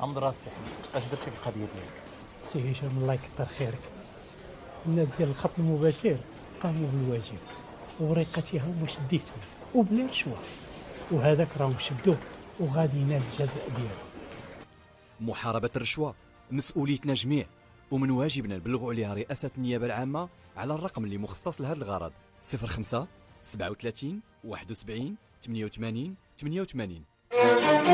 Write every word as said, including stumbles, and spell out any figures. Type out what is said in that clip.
حمد راسي حمد. اش درتي في القضيه ديالك؟ سي هشام الله يكثر خيرك، الناس ديال الخط المباشر قاموا بالواجب ووريقتها هما شديتهم وبلا رشوه، وهذاك راهم شدوه وغادي ينال الجزاء ديالو. محاربة الرشوة مسؤوليتنا جميع، ومن واجبنا نبلغوا عليها رئاسة النيابة العامة على الرقم اللي مخصص لهذا الغرض صفر خمسة سبعة وثلاثين واحد وسبعين ثمانية وثمانين ثمانية وثمانين.